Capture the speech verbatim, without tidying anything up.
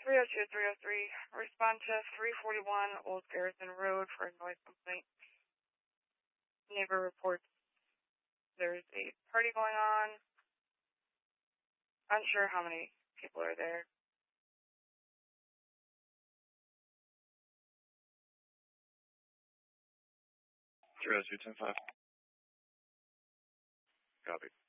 three oh two, three oh three, respond to three forty-one Old Garrison Road for a noise complaint. Neighbor reports there's a party going on. Unsure how many people are there. three oh two, ten five. Copy.